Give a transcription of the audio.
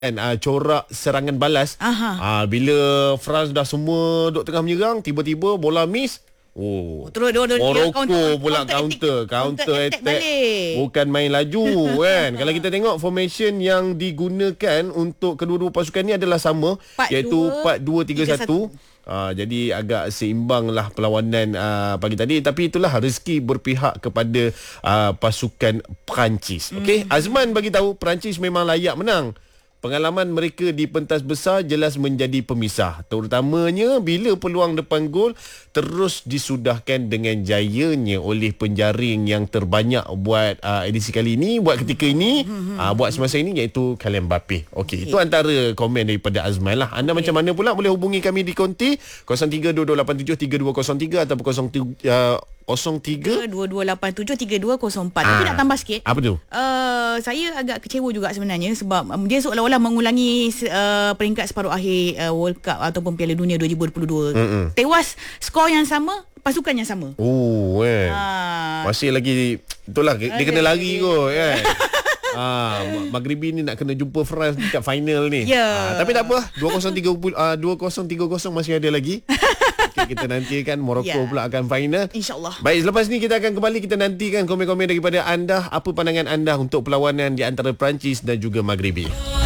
kan corak serangan balas. Bila France dah semua duk tengah menyerang, tiba-tiba bola miss. Terus Morocco pula counter attack balik. bukan main laju kan. Kalau kita tengok formation yang digunakan untuk kedua-dua pasukan ni adalah sama, iaitu 4-2-3-1. Jadi agak seimbang lah perlawanan pagi tadi. Tapi itulah rezeki berpihak kepada pasukan Perancis. Okey, Azman bagi tahu Perancis memang layak menang. Pengalaman mereka di pentas besar jelas menjadi pemisah, terutamanya bila peluang depan gol terus disudahkan dengan jayanya oleh penjaring yang terbanyak buat edisi kali ini, buat ketika ini, buat semasa ini, iaitu Kylian Mbappe. Okey, itu antara komen daripada Azman lah. Anda macam mana pula? Boleh hubungi kami di konti 0322873203 ataupun 0322873204. Tapi nak tambah sikit. Apa tu? Saya agak kecewa juga sebenarnya sebab dia seolah-olah mengulangi peringkat separuh akhir World Cup ataupun Piala Dunia 2022. Tewas, skor yang sama, pasukan yang sama. Masih lagi itulah dia kena lari kot kan. Maghribi ni nak kena jumpa France dekat final ni. Tapi tak apa, 2030 masih ada lagi. Kita nantikan Morocco pula akan final, InsyaAllah. Baik, selepas ni kita akan kembali. Kita nantikan komen-komen daripada anda. Apa pandangan anda untuk perlawanan di antara Perancis dan juga Maghribi?